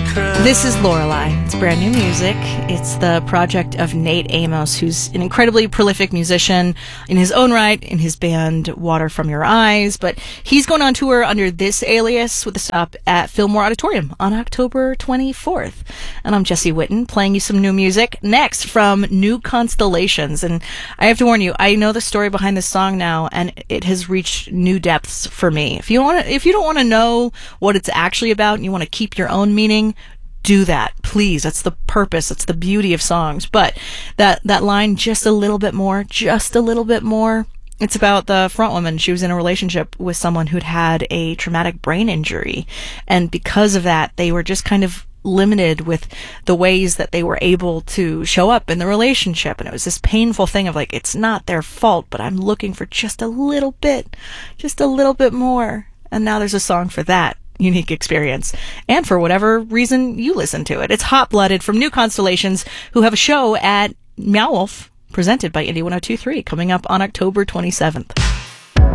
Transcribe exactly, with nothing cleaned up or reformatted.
This is Lorelei. It's brand new music. It's the project of Nate Amos, who's an incredibly prolific musician in his own right, in his band Water From Your Eyes, but he's going on tour under this alias with a stop at Fillmore Auditorium on October twenty-fourth. And I'm Jesse Witten, playing you some new music. Next, from New Constellations. And I have to warn you, I know the story behind this song now, and it has reached new depths for me. If you want to, if you don't want to know what it's actually about and you want to keep your own meaning, do that, please. That's the purpose. That's the beauty of songs. But that, that line, just a little bit more, just a little bit more. It's about the front woman. She was in a relationship with someone who'd had a traumatic brain injury. And because of that, they were just kind of limited with the ways that they were able to show up in the relationship. And it was this painful thing of like, it's not their fault, but I'm looking for just a little bit, just a little bit more. And now there's a song for that unique experience, and for whatever reason you listen to it. It's Hot Blooded from New Constellations, who have a show at Meow Wolf, presented by Indie one oh two point three, coming up on October twenty-seventh.